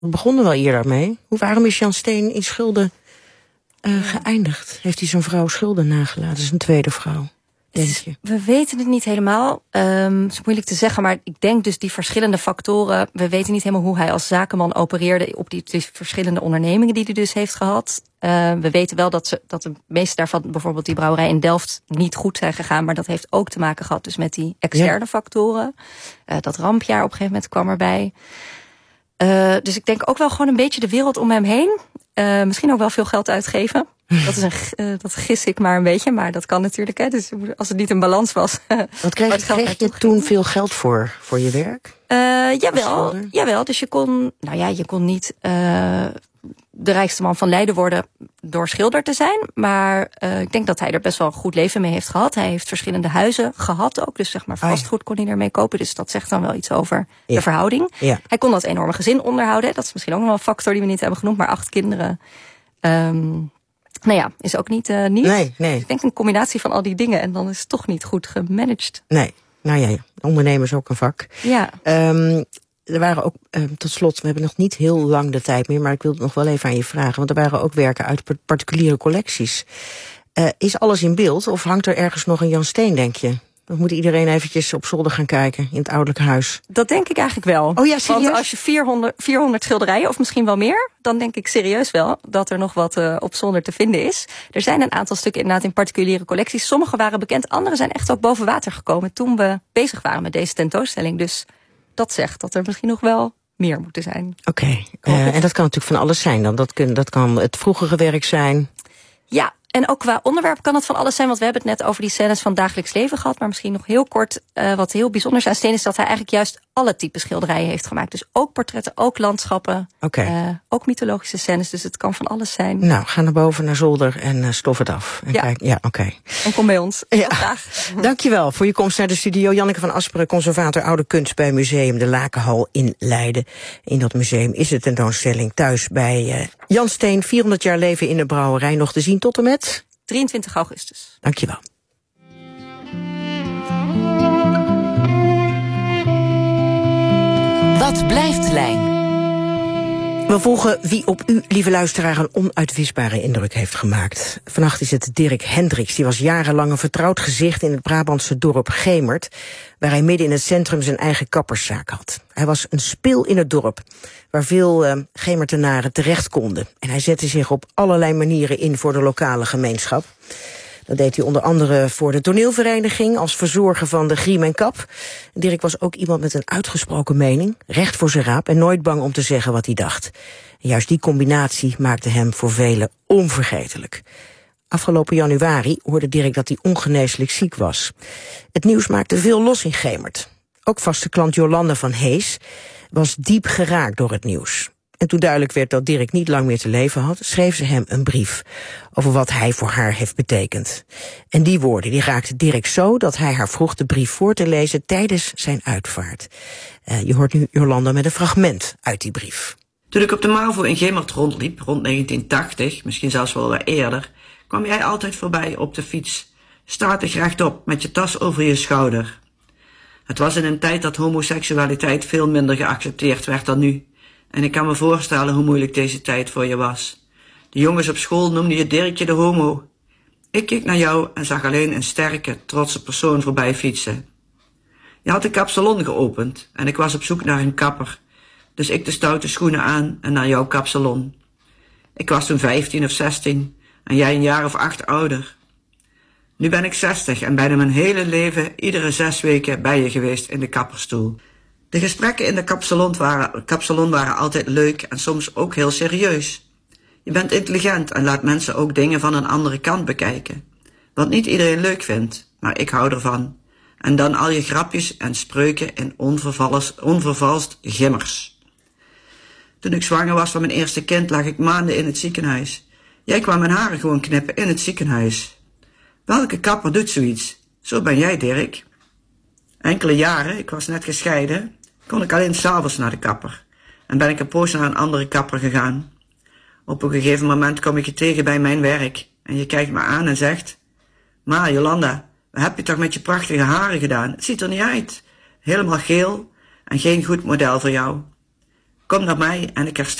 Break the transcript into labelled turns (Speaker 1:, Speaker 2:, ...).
Speaker 1: We begonnen wel eerder mee. Waarom is Jan Steen in schulden geëindigd? Heeft hij zijn vrouw schulden nagelaten? Zijn tweede vrouw, denk je?
Speaker 2: We weten het niet helemaal. Het is moeilijk te zeggen, maar ik denk dus die verschillende factoren. We weten niet helemaal hoe hij als zakenman opereerde op die verschillende ondernemingen die hij dus heeft gehad. We weten wel dat de meeste daarvan, bijvoorbeeld die brouwerij in Delft, niet goed zijn gegaan. Maar dat heeft ook te maken gehad dus met die externe factoren. Dat rampjaar op een gegeven moment kwam erbij. Dus ik denk ook wel gewoon een beetje de wereld om hem heen. Misschien ook wel veel geld uitgeven. Dat gis ik maar een beetje, maar dat kan natuurlijk. Hè. Dus als het niet een balans was.
Speaker 1: Wat kreeg je toen veel geld voor je werk?
Speaker 2: Jawel. Dus je kon niet de rijkste man van Leiden worden door schilder te zijn. Maar ik denk dat hij er best wel een goed leven mee heeft gehad. Hij heeft verschillende huizen gehad ook. Dus zeg maar vastgoed kon hij ermee kopen. Dus dat zegt dan wel iets over de verhouding. Ja. Hij kon dat enorme gezin onderhouden. Dat is misschien ook nog wel een factor die we niet hebben genoemd. Maar 8 kinderen. Is ook niet.
Speaker 1: Nee.
Speaker 2: Ik denk een combinatie van al die dingen. En dan is het toch niet goed gemanaged.
Speaker 1: Nee. Ondernemen is ook een vak.
Speaker 2: Ja.
Speaker 1: Er waren ook, tot slot, we hebben nog niet heel lang de tijd meer, maar ik wil het nog wel even aan je vragen, want er waren ook werken uit particuliere collecties. Is alles in beeld of hangt er ergens nog een Jan Steen, denk je? Of moet iedereen eventjes op zolder gaan kijken in het ouderlijk huis?
Speaker 2: Dat denk ik eigenlijk wel.
Speaker 1: Oh ja, serieus?
Speaker 2: Want als je 400 schilderijen, of misschien wel meer, dan denk ik serieus wel dat er nog wat op zolder te vinden is. Er zijn een aantal stukken inderdaad in particuliere collecties. Sommige waren bekend, andere zijn echt ook boven water gekomen toen we bezig waren met deze tentoonstelling. Dus dat zegt dat er misschien nog wel meer moeten zijn.
Speaker 1: Oké. En dat kan natuurlijk van alles zijn dan. Dat kan het vroegere werk zijn.
Speaker 2: Ja, en ook qua onderwerp kan het van alles zijn. Want we hebben het net over die scènes van het dagelijks leven gehad. Maar misschien nog heel kort, wat heel bijzonder is aan Steen is dat hij eigenlijk juist alle typen schilderijen heeft gemaakt. Dus ook portretten, ook landschappen, ook mythologische scènes. Dus het kan van alles zijn.
Speaker 1: Nou, ga naar boven, naar zolder en stof het af. En kijk,
Speaker 2: En kom bij ons.
Speaker 1: Ja. Graag. Dankjewel voor je komst naar de studio. Janneke van Asperen, conservator oude kunst bij Museum de Lakenhal in Leiden. In dat museum is de tentoonstelling Thuis bij Jan Steen. 400 jaar leven in de brouwerij, nog te zien tot en met
Speaker 2: 23 augustus.
Speaker 1: Dankjewel.
Speaker 3: Wat blijft Lijn?
Speaker 1: We volgen wie op u, lieve luisteraar, een onuitwisbare indruk heeft gemaakt. Vannacht is het Dirk Hendricks. Die was jarenlang een vertrouwd gezicht in het Brabantse dorp Gemert, waar hij midden in het centrum zijn eigen kapperszaak had. Hij was een spil in het dorp, waar veel Gemertenaren terecht konden. En hij zette zich op allerlei manieren in voor de lokale gemeenschap. Dat deed hij onder andere voor de toneelvereniging als verzorger van de Griem en Kap. Dirk was ook iemand met een uitgesproken mening, recht voor zijn raap en nooit bang om te zeggen wat hij dacht. En juist die combinatie maakte hem voor velen onvergetelijk. Afgelopen januari hoorde Dirk dat hij ongeneeslijk ziek was. Het nieuws maakte veel los in Gemert. Ook vaste klant Jolande van Hees was diep geraakt door het nieuws. En toen duidelijk werd dat Dirk niet lang meer te leven had, schreef ze hem een brief over wat hij voor haar heeft betekend. En die woorden die raakten Dirk zo dat hij haar vroeg de brief voor te lezen tijdens zijn uitvaart. Je hoort nu Jolanda met een fragment uit die brief.
Speaker 4: Toen ik op de MAVO in Gemert rondliep, rond 1980, misschien zelfs wel wat eerder, kwam jij altijd voorbij op de fiets, statig rechtop met je tas over je schouder. Het was in een tijd dat homoseksualiteit veel minder geaccepteerd werd dan nu. En ik kan me voorstellen hoe moeilijk deze tijd voor je was. De jongens op school noemden je Dirkje de homo. Ik keek naar jou en zag alleen een sterke, trotse persoon voorbij fietsen. Je had de kapsalon geopend en ik was op zoek naar een kapper. Dus ik de stoute schoenen aan en naar jouw kapsalon. Ik was toen 15 of 16 en jij een jaar of 8 ouder. Nu ben ik 60 en bijna mijn hele leven iedere 6 weken bij je geweest in de kapperstoel. De gesprekken in de kapsalon waren altijd leuk en soms ook heel serieus. Je bent intelligent en laat mensen ook dingen van een andere kant bekijken. Wat niet iedereen leuk vindt, maar ik hou ervan. En dan al je grapjes en spreuken in onvervalst gimmers. Toen ik zwanger was van mijn eerste kind lag ik maanden in het ziekenhuis. Jij kwam mijn haren gewoon knippen in het ziekenhuis. Welke kapper doet zoiets? Zo ben jij, Dirk. Enkele jaren, ik was net gescheiden, kon ik alleen 's avonds naar de kapper. En ben ik een poos naar een andere kapper gegaan. Op een gegeven moment kom ik je tegen bij mijn werk. En je kijkt me aan en zegt: "Maar Jolanda, wat heb je toch met je prachtige haren gedaan? Het ziet er niet uit. Helemaal geel en geen goed model voor jou." Kom naar mij en ik herstel